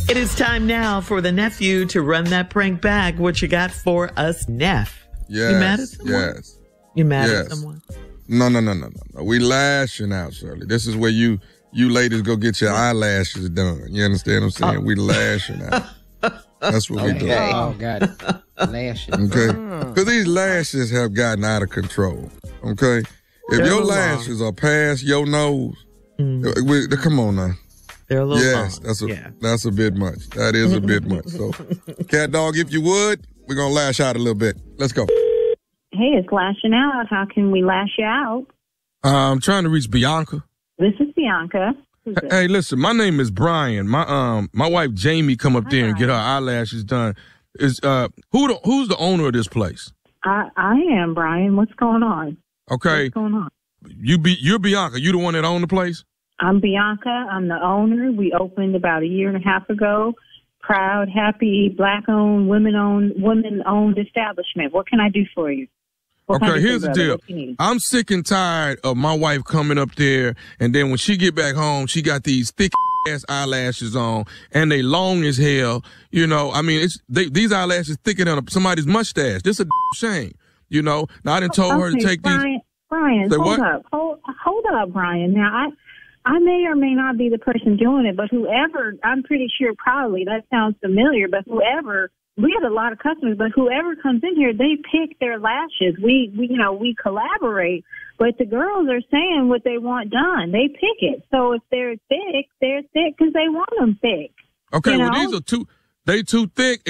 It is time now for the nephew to run that prank back. What you got for us, Neff? Yes. You mad at someone? Yes. You mad at someone? No. We lashing out, Shirley. This is where you ladies go get your eyelashes done. You understand what I'm saying? We lashing out. That's what we do. Oh, got it. Lashes. Okay? Because these lashes have gotten out of control. Okay? If your lashes are past your nose, come on now. They're a little yes, long. That's a bit much. That is a bit much. So, Cat Dog, if you would, we're going to lash out a little bit. Let's go. Hey, it's lashing out. How can we lash you out? I'm trying to reach Bianca. This is Bianca. Hey, listen, my name is Brian. My wife Jamie come up there and get her eyelashes done. Is who's the owner of this place? I am Brian. What's going on? Okay. What's going on? You're Bianca. You the one that owned the place? I'm Bianca. I'm the owner. We opened about a year and a half ago. Proud, happy, black-owned, women-owned establishment. What can I do for you? Okay, here's the deal. I'm sick and tired of my wife coming up there, and then when she get back home, she got these thick-ass eyelashes on, and they long as hell. You know, I mean, these eyelashes thicker than somebody's mustache. This is a shame. You know, now I done told her to take these. Brian, hold up, Brian. Now, I may or may not be the person doing it, but whoever, I'm pretty sure probably, that sounds familiar, but whoever, we have a lot of customers, but whoever comes in here, they pick their lashes. We collaborate, but the girls are saying what they want done. They pick it. So if they're thick because they want them thick. Okay, well, these are too thick.